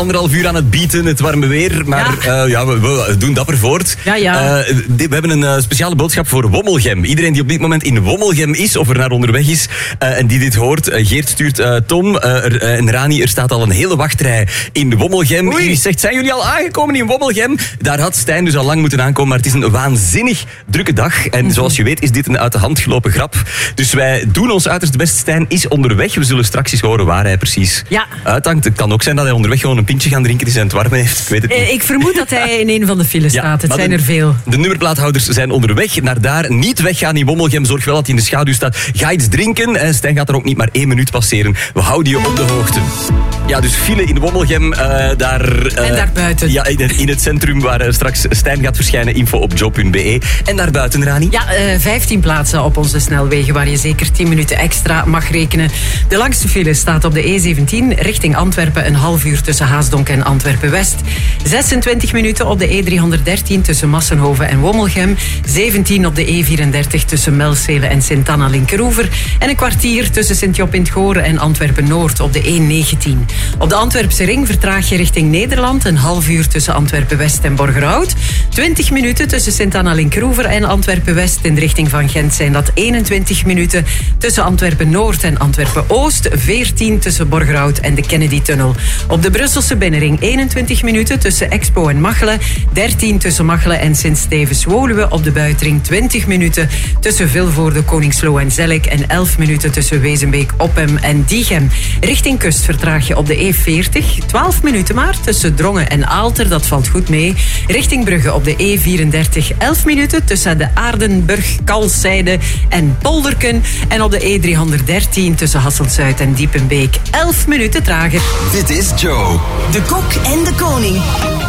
Anderhalf uur aan het bieten, het warme weer, maar we doen dapper voort. We hebben een speciale boodschap voor Wommelgem. Iedereen die op dit moment in Wommelgem is of er naar onderweg is en die dit hoort. Geert stuurt Tom en Rani, er staat al een hele wachtrij in Wommelgem. Iris zegt, zijn jullie al aangekomen in Wommelgem? Daar had Stijn dus al lang moeten aankomen, maar het is een waanzinnig drukke dag. En zoals je weet is dit een uit de hand gelopen grap. Dus wij doen ons uiterste best. Stijn is onderweg. We zullen straks eens horen waar hij precies uithangt. Het kan ook zijn dat hij onderweg gewoon een pintje gaan drinken die zijn het warm heeft. Ik weet het niet. Ik vermoed dat hij in een van de files staat. Het zijn er veel. De nummerplaathouders zijn onderweg naar daar. Niet weggaan in Wommelgem. Zorg wel dat hij in de schaduw staat. Ga iets drinken. Stijn gaat er ook niet maar 1 minuut passeren. We houden je op de hoogte. Ja, dus file in Wommelgem. En daarbuiten. Ja, in het centrum waar straks Stijn gaat verschijnen. Info op job.be. En daarbuiten, Rani? Ja, 15 plaatsen op onze snelwegen waar je zeker 10 minuten extra mag rekenen. De langste file staat op de E17 richting Antwerpen. Een half uur tussen Haasdonk en Antwerpen-West. 26 minuten op de E313 tussen Massenhoven en Wommelgem. 17 op de E34 tussen Melcele en Sint-Anna-Linkeroever. En een kwartier tussen Sint-Job in 't Goren en Antwerpen-Noord op de E19. Op de Antwerpse ring vertraag je richting Nederland. Een half uur tussen Antwerpen-West en Borgerhout. 20 minuten tussen Sint-Anna-Linkeroever en Antwerpen-West. In de richting van Gent zijn dat 21 minuten tussen Antwerpen-Noord en Antwerpen-Oost. 14 tussen Borgerhout en de Kennedy-tunnel. Op de Brusselse binnenring 21 minuten tussen Expo en Machelen. 13 tussen Machelen en Sint-Stevens-Woluwe. Op de buitenring 20 minuten tussen Vilvoorde, Koningslo en Zellik. En 11 minuten tussen Wezenbeek, Oppem en Diegem. Richting kust vertraag je op de E40. 12 minuten maar tussen Drongen en Aalter. Dat valt goed mee. Richting Brugge op de E34. 11 minuten tussen de Aardenburg, Kalszijde en Polderken. En op de E313 tussen Hasselt-Zuid en Diepenbeek. 11 minuten trager. Dit is Joe. De Kok en de Koning.